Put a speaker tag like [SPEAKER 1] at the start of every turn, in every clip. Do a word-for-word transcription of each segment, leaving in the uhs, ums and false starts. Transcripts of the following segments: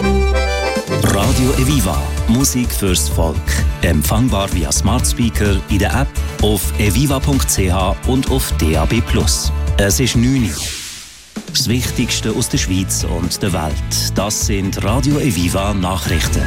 [SPEAKER 1] Radio Eviva, Musik fürs Volk. Empfangbar via Smart Speaker, in der App, auf eviva punkt c h und auf D A B plus. Es ist neun Uhr. Das Wichtigste aus der Schweiz und der Welt. Das sind Radio Eviva Nachrichten.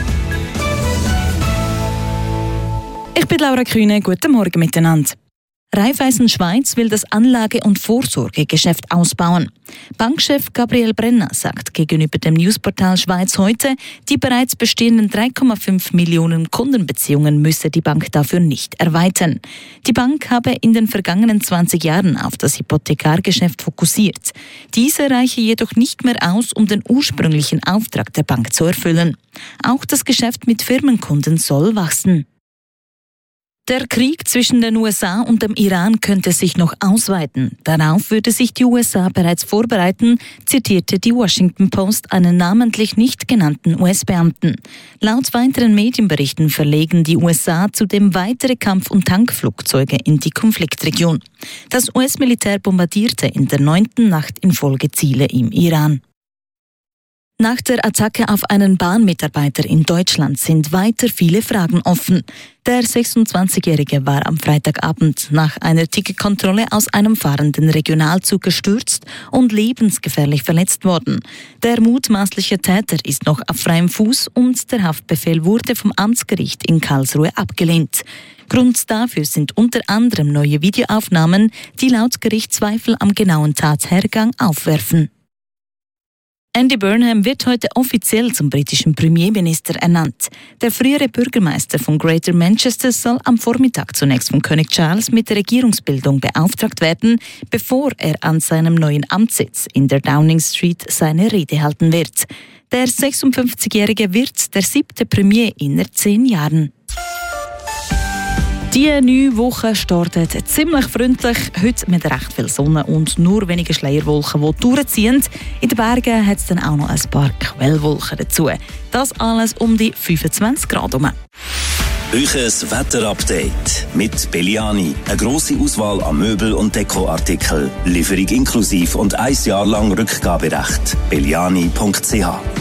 [SPEAKER 2] Ich bin Laura Kühne. Guten Morgen miteinander. Raiffeisen Schweiz will das Anlage- und Vorsorgegeschäft ausbauen. Bankchef Gabriel Brenner sagt gegenüber dem Newsportal Schweiz heute, die bereits bestehenden drei Komma fünf Millionen Kundenbeziehungen müsse die Bank dafür nicht erweitern. Die Bank habe in den vergangenen zwanzig Jahren auf das Hypothekargeschäft fokussiert. Diese reiche jedoch nicht mehr aus, um den ursprünglichen Auftrag der Bank zu erfüllen. Auch das Geschäft mit Firmenkunden soll wachsen. Der Krieg zwischen den U S A und dem Iran könnte sich noch ausweiten. Darauf würde sich die U S A bereits vorbereiten, zitierte die Washington Post einen namentlich nicht genannten U S-Beamten. Laut weiteren Medienberichten verlegen die U S A zudem weitere Kampf- und Tankflugzeuge in die Konfliktregion. Das U S-Militär bombardierte in der neunten Nacht in Folge Ziele im Iran. Nach der Attacke auf einen Bahnmitarbeiter in Deutschland sind weiter viele Fragen offen. Der sechsundzwanzigjährige war am Freitagabend nach einer Ticketkontrolle aus einem fahrenden Regionalzug gestürzt und lebensgefährlich verletzt worden. Der mutmaßliche Täter ist noch auf freiem Fuß und der Haftbefehl wurde vom Amtsgericht in Karlsruhe abgelehnt. Grund dafür sind unter anderem neue Videoaufnahmen, die laut Gericht Zweifel am genauen Tathergang aufwerfen. Andy Burnham wird heute offiziell zum britischen Premierminister ernannt. Der frühere Bürgermeister von Greater Manchester soll am Vormittag zunächst von König Charles mit der Regierungsbildung beauftragt werden, bevor er an seinem neuen Amtssitz in der Downing Street seine Rede halten wird. Der sechsundfünfzigjährige wird der siebte Premier in zehn Jahren. Die neue Woche startet ziemlich freundlich, heute mit recht viel Sonne und nur wenige Schleierwolken, die durchziehen. In den Bergen hat es dann auch noch ein paar Quellwolken dazu. Das alles um die fünfundzwanzig Grad herum.
[SPEAKER 1] Euches Wetterupdate mit Belliani. Eine grosse Auswahl an Möbel- und Dekoartikeln. Lieferung inklusiv und ein Jahr lang Rückgaberecht. belliani punkt c h